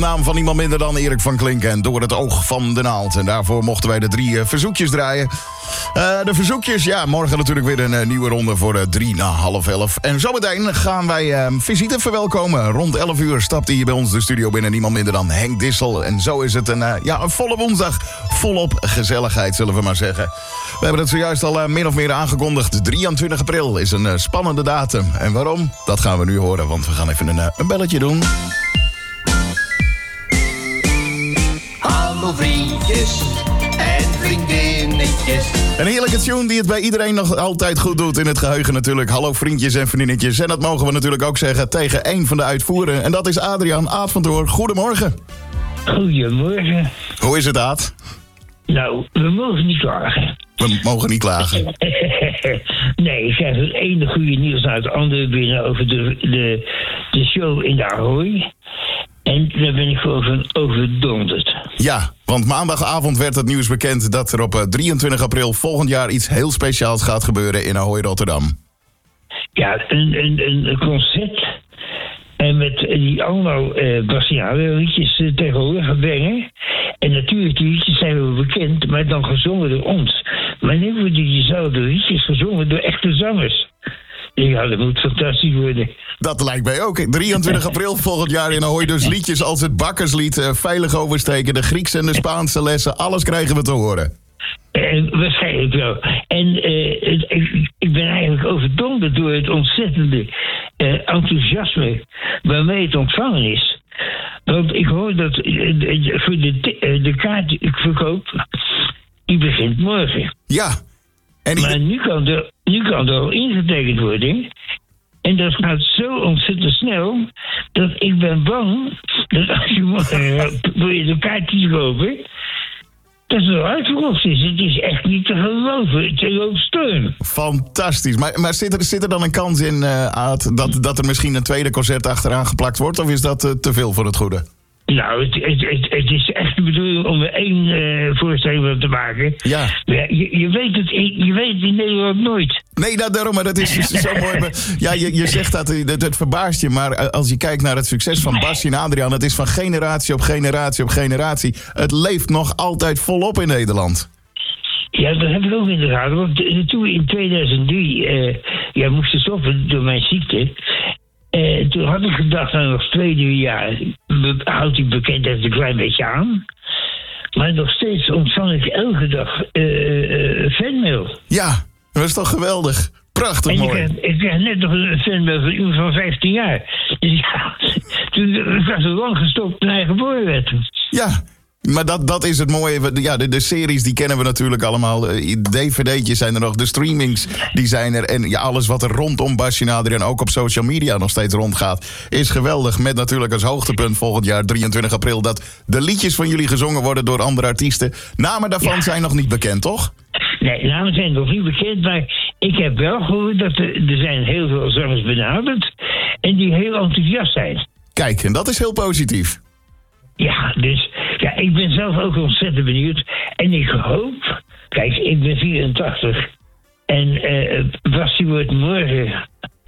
Naam van niemand minder dan Erik van Klinken en Door het oog van de naald. En daarvoor mochten wij de 3 verzoekjes draaien. De verzoekjes, ja, morgen natuurlijk weer een nieuwe ronde voor 3 na half 11. En zometeen gaan wij visite verwelkomen. Rond 11 uur stapt hier bij ons de studio binnen niemand minder dan Henk Dissel. En zo is het een volle woensdag, volop gezelligheid, zullen we maar zeggen. We hebben het zojuist al min of meer aangekondigd. 23 april is een spannende datum. En waarom? Dat gaan we nu horen, want we gaan even een belletje doen. Hallo vriendjes en vriendinnetjes. Een heerlijke tune die het bij iedereen nog altijd goed doet in het geheugen natuurlijk. Hallo vriendjes en vriendinnetjes. En dat mogen we natuurlijk ook zeggen tegen één van de uitvoerenden. En dat is Adriaan Aad van Doorn. Goedemorgen. Goedemorgen. Hoe is het, Aad? Nou, we mogen niet klagen. We mogen niet klagen. Nee, ik krijg het ene goede nieuws naar het andere binnen over de show in de Ahoy. En daar ben ik gewoon van overdonderd. Ja, want maandagavond werd het nieuws bekend dat er op 23 april volgend jaar iets heel speciaals gaat gebeuren in Ahoy, Rotterdam. Ja, een concert. En met die allemaal Bastiaan liedjes tegenwoordig gaan brengen. En natuurlijk, die liedjes zijn wel bekend, maar dan gezongen door ons. Maar nu worden diezelfde liedjes gezongen door echte zangers. Ja, dat moet fantastisch worden. Dat lijkt mij ook. 23 april volgend jaar in Ahoy. Dus liedjes als het Bakkerslied, Veilig Oversteken, de Griekse en de Spaanse lessen. Alles krijgen we te horen. Waarschijnlijk wel. En ik ben eigenlijk overdonderd door het ontzettende enthousiasme waarmee het ontvangen is. Want ik hoor dat voor de kaartverkoop, die begint morgen. Ja. Maar nu kan er al ingetekend worden. En dat gaat zo ontzettend snel dat ik ben bang dat als je morgen probeert een kaartje te kopen, dat het al uitverkocht is. Het is echt niet te geloven. Het is ook steun. Fantastisch. Maar zit er dan een kans in, Aad, dat er misschien een tweede concert achteraan geplakt wordt? Of is dat te veel voor het goede? Nou, het is echt de bedoeling om er 1 voorstelling van te maken. Ja. Je weet het in Nederland nooit. Nee, daarom, maar dat is zo mooi. Ja, je zegt dat, het verbaast je, maar als je kijkt naar het succes van Basje en Adriaan, het is van generatie op generatie op generatie. Het leeft nog altijd volop in Nederland. Ja, dat heb ik ook in de gaten. Want toen we in 2003 moesten stoppen door mijn ziekte. Toen had ik gedacht, nou nog 2 jaar houdt die bekendheid een klein beetje aan. Maar nog steeds ontvang ik elke dag fanmail. Ja, dat is toch geweldig. Prachtig mooi. Ik kreeg net nog een fanmail van iemand van 15 jaar. Dus ja, toen was er lang gestopt toen hij geboren werd. Ja. Maar dat is het mooie. Ja, de series die kennen we natuurlijk allemaal. DVD'tjes zijn er nog. De streamings die zijn er. En ja, alles wat er rondom Basje en Adriaan ook op social media nog steeds rondgaat, is geweldig. Met natuurlijk als hoogtepunt volgend jaar 23 april... dat de liedjes van jullie gezongen worden door andere artiesten. Namen daarvan zijn nog niet bekend, toch? Nee, namen zijn nog niet bekend. Maar ik heb wel gehoord dat er zijn heel veel zangers benaderd. En die heel enthousiast zijn. Kijk, en dat is heel positief. Ja, dus ja, ik ben zelf ook ontzettend benieuwd. En ik hoop, kijk, ik ben 84. En Basti wordt morgen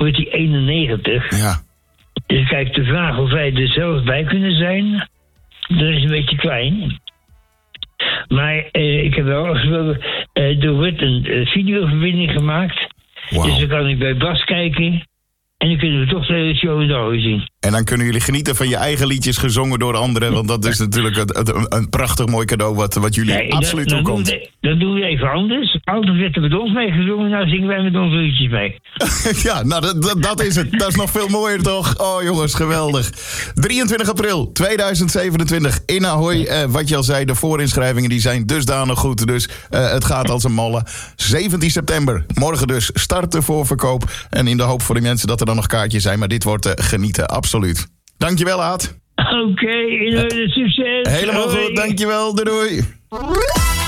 91. Ja. Dus kijk, de vraag of wij er zelf bij kunnen zijn, dat is een beetje klein. Maar ik heb wel gesproken, er wordt een videoverbinding gemaakt. Wow. Dus dan kan ik bij Bas kijken. En dan kunnen we toch de hele show in de Ahoy zien. En dan kunnen jullie genieten van je eigen liedjes gezongen door anderen. Want dat is natuurlijk een prachtig mooi cadeau wat jullie absoluut toekomt. Dan doen we even anders. Altijd werd er met ons meegezongen, nou zingen wij met onze liedjes mee. Ja, nou dat is het. Dat is nog veel mooier toch? Oh jongens, geweldig. 23 april 2027 in Ahoy. Wat je al zei, de voorinschrijvingen die zijn dusdanig goed. Dus het gaat als een malle. 17 september, morgen dus, start de voorverkoop. En in de hoop voor de mensen dat er dan nog kaartjes zijn. Maar dit wordt genieten, absoluut. Dankjewel, Aad. Oké, succes. Helemaal goed, dankjewel. Doei.